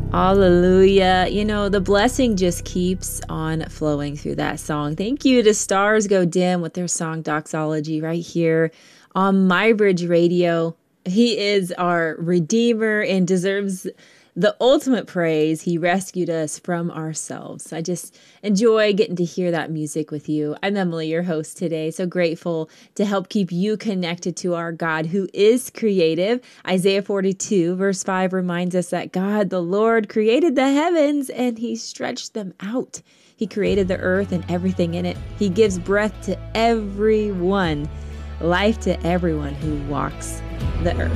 Hallelujah. The blessing just keeps on flowing through that song. Thank you to Stars Go Dim with their song Doxology right here on My Bridge Radio. He is our Redeemer and deserves the ultimate praise. He rescued us from ourselves. I just enjoy getting to hear that music with you. I'm Emily, your host today. So grateful to help keep you connected to our God who is creative. Isaiah 42 verse 5 reminds us that God, the Lord, created the heavens and he stretched them out. He created the earth and everything in it. He gives breath to everyone, life to everyone who walks the earth.